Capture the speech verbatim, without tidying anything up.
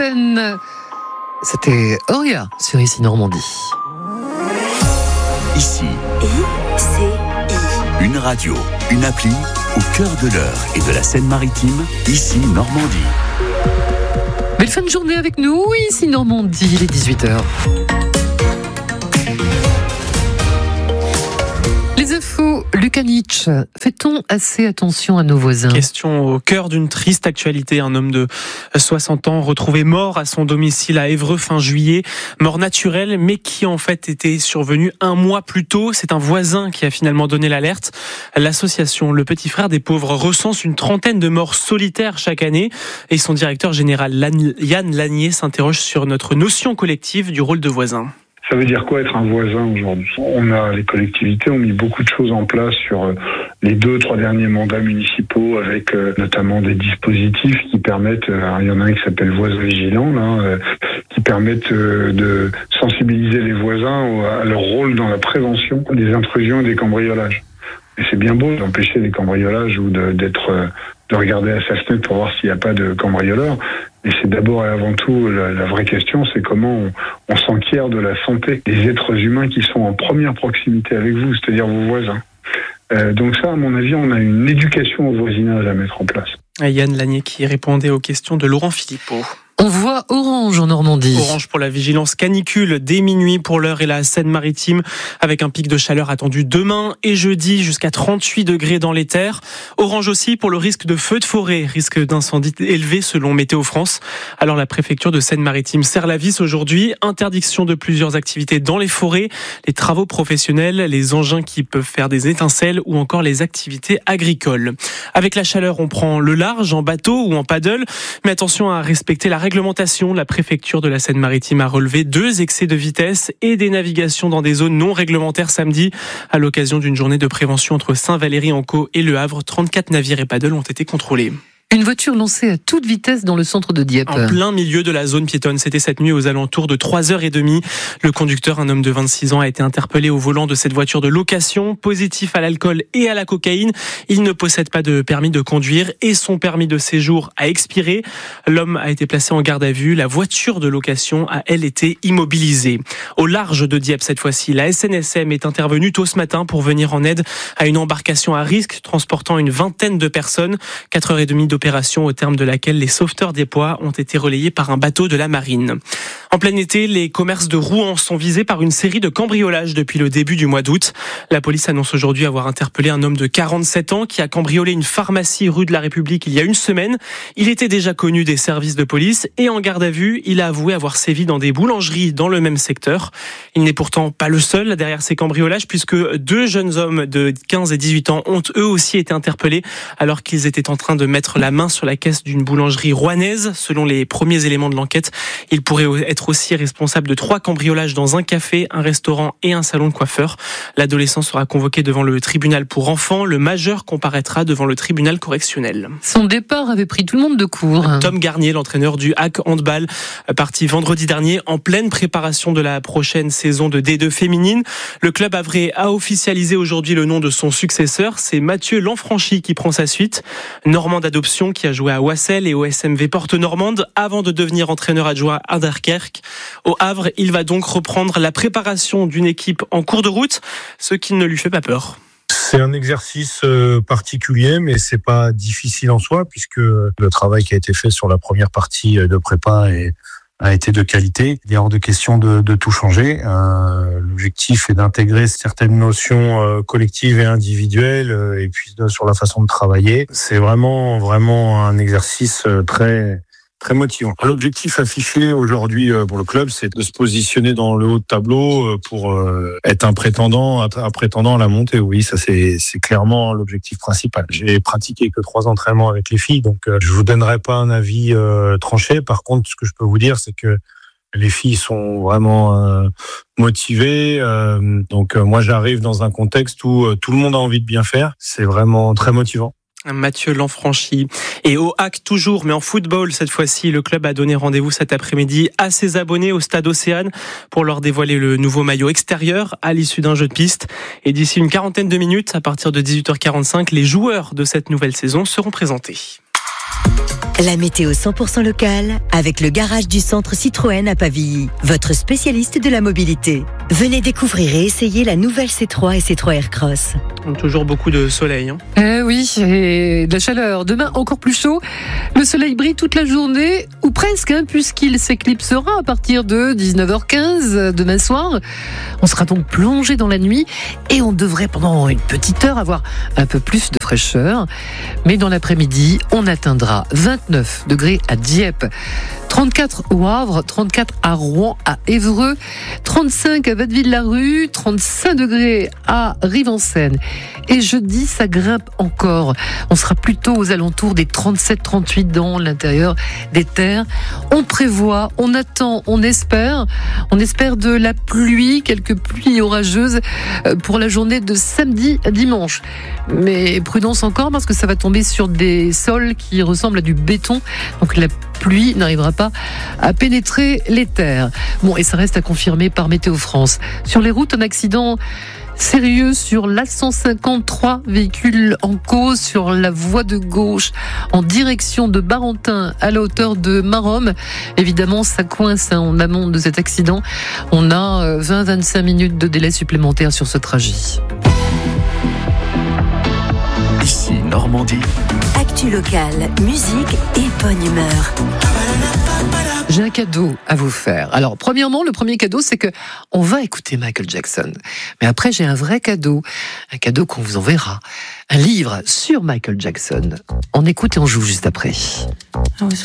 Seine. C'était Auria sur Ici Normandie. Ici, I C I. une radio, une appli au cœur de l'Eure et de la Seine-Maritime. Ici Normandie. Belle fin de journée avec nous, Ici Normandie, il est dix-huit heures. Les infos, Lucas Nietzsche. Fait-on assez attention à nos voisins ? Question au cœur d'une triste actualité. Un homme de soixante ans retrouvé mort à son domicile à Évreux fin juillet. Mort naturelle, mais qui en fait était survenue un mois plus tôt. C'est un voisin qui a finalement donné l'alerte. L'association Le Petit Frère des Pauvres recense une trentaine de morts solitaires chaque année. Et son directeur général, Yann Lanier, s'interroge sur notre notion collective du rôle de voisin. Ça veut dire quoi être un voisin aujourd'hui ? On a, les collectivités ont mis beaucoup de choses en place sur les deux, trois derniers mandats municipaux avec euh, notamment des dispositifs qui permettent, euh, il y en a un qui s'appelle Voisin Vigilant, là, euh, qui permettent euh, de sensibiliser les voisins à leur rôle dans la prévention des intrusions et des cambriolages. Et c'est bien beau d'empêcher les cambriolages ou de, d'être, euh, de regarder à sa fenêtre pour voir s'il n'y a pas de cambrioleurs. Mais c'est d'abord et avant tout, la, la vraie question, c'est comment on, on s'enquiert de la santé des êtres humains qui sont en première proximité avec vous, c'est-à-dire vos voisins. Euh, donc ça, à mon avis, on a une éducation au voisinage à mettre en place. Yann Lanier qui répondait aux questions de Laurent Philippot. On voit orange en Normandie. Orange pour la vigilance canicule dès minuit pour l'Eure et la Seine-Maritime, avec un pic de chaleur attendu demain et jeudi jusqu'à trente-huit degrés dans les terres. Orange aussi pour le risque de feu de forêt, risque d'incendie élevé selon Météo France. Alors la préfecture de Seine-Maritime serre la vis aujourd'hui. Interdiction de plusieurs activités dans les forêts, les travaux professionnels, les engins qui peuvent faire des étincelles ou encore les activités agricoles. Avec la chaleur, on prend le large en bateau ou en paddle, mais attention à respecter la réglementation. La préfecture de la Seine-Maritime a relevé deux excès de vitesse et des navigations dans des zones non réglementaires samedi. À l'occasion d'une journée de prévention entre Saint-Valery-en-Caux et Le Havre, trente-quatre navires et paddles ont été contrôlés. Une voiture lancée à toute vitesse dans le centre de Dieppe. En plein milieu de la zone piétonne. C'était cette nuit aux alentours de trois heures trente. Le conducteur, un homme de vingt-six ans, a été interpellé au volant de cette voiture de location. Positif à l'alcool et à la cocaïne. Il ne possède pas de permis de conduire et son permis de séjour a expiré. L'homme a été placé en garde à vue. La voiture de location a, elle, été immobilisée. Au large de Dieppe, cette fois-ci, la S N S M est intervenue tôt ce matin pour venir en aide à une embarcation à risque transportant une vingtaine de personnes. quatre heures trente d'opération au terme de laquelle les sauveteurs diepois ont été relayés par un bateau de la marine. En plein été, les commerces de Rouen sont visés par une série de cambriolages depuis le début du mois d'août. La police annonce aujourd'hui avoir interpellé un homme de quarante-sept ans qui a cambriolé une pharmacie rue de la République il y a une semaine. Il était déjà connu des services de police et en garde à vue, il a avoué avoir sévi dans des boulangeries dans le même secteur. Il n'est pourtant pas le seul derrière ces cambriolages puisque deux jeunes hommes de quinze et dix-huit ans ont eux aussi été interpellés alors qu'ils étaient en train de mettre la main sur la caisse d'une boulangerie rouennaise. Selon les premiers éléments de l'enquête, ils pourraient être aussi responsable de trois cambriolages dans un café, un restaurant et un salon de coiffeur. L'adolescent sera convoqué devant le tribunal pour enfants. Le majeur comparaîtra devant le tribunal correctionnel. Son départ avait pris tout le monde de court. Tom Garnier, l'entraîneur du H A C Handball, parti vendredi dernier en pleine préparation de la prochaine saison de D deux féminine. Le club havrais a officialisé aujourd'hui le nom de son successeur. C'est Mathieu Lanfranchi qui prend sa suite. Normand d'adoption qui a joué à Wassel et au S M V Porte-Normande avant de devenir entraîneur adjoint à Dunkerque. Au Havre, il va donc reprendre la préparation d'une équipe en cours de route, ce qui ne lui fait pas peur. C'est un exercice particulier, mais c'est pas difficile en soi, puisque le travail qui a été fait sur la première partie de prépa est, a été de qualité. Il est hors de question de, de tout changer. Euh, l'objectif est d'intégrer certaines notions euh, collectives et individuelles, euh, et puis de, sur la façon de travailler. C'est vraiment, vraiment un exercice très... très motivant. L'objectif affiché aujourd'hui pour le club, c'est de se positionner dans le haut de tableau pour être un prétendant, un prétendant à la montée. Oui, ça c'est, c'est clairement l'objectif principal. J'ai pratiqué que trois entraînements avec les filles, donc je vous donnerai pas un avis euh, tranché. Par contre, ce que je peux vous dire, c'est que les filles sont vraiment euh, motivées. Euh, donc euh, moi, j'arrive dans un contexte où euh, tout le monde a envie de bien faire. C'est vraiment très motivant. Mathieu Lanfranchi. Et au H A C toujours, mais en football cette fois-ci, le club a donné rendez-vous cet après-midi à ses abonnés au stade Océane pour leur dévoiler le nouveau maillot extérieur à l'issue d'un jeu de piste. Et d'ici une quarantaine de minutes, à partir de dix-huit heures quarante-cinq, les joueurs de cette nouvelle saison seront présentés. La météo cent pour cent locale avec le garage du centre Citroën à Pavilly, votre spécialiste de la mobilité. Venez découvrir et essayer la nouvelle C trois et C trois Aircross. Toujours beaucoup de soleil. Hein. Eh oui, et de la chaleur. Demain, encore plus chaud. Le soleil brille toute la journée, ou presque, hein, puisqu'il s'éclipsera à partir de dix-neuf heures quinze demain soir. On sera donc plongé dans la nuit et on devrait pendant une petite heure avoir un peu plus de fraîcheur. Mais dans l'après-midi, on atteindra vingt-neuf degrés à Dieppe, trente-quatre au Havre, trente-quatre à Rouen, à Évreux, trente-cinq à Watteville-la-Rue, trente-cinq degrés à Rive-en-Seine. Et jeudi, ça grimpe encore. On sera plutôt aux alentours des trente-sept trente-huit dans l'intérieur des terres. On prévoit, on attend, on espère. On espère de la pluie, quelques pluies orageuses pour la journée de samedi à dimanche. Mais prudence encore parce que ça va tomber sur des sols qui ressemblent à du béton. Donc la pluie n'arrivera pas à pénétrer les terres. Bon, et ça reste à confirmer par Météo France. Sur les routes, un accident sérieux sur l'A cent cinquante-trois, véhicule en cause sur la voie de gauche en direction de Barentin à la hauteur de Maromme. Évidemment, ça coince hein, en amont de cet accident. On a vingt à vingt-cinq minutes de délai supplémentaire sur ce trajet. Ici Normandie. Actu locale, musique et bonne humeur. J'ai un cadeau à vous faire. Alors, premièrement, le premier cadeau, c'est que on va écouter Michael Jackson. Mais après, j'ai un vrai cadeau. Un cadeau qu'on vous enverra. Un livre sur Michael Jackson. On écoute et on joue juste après. I was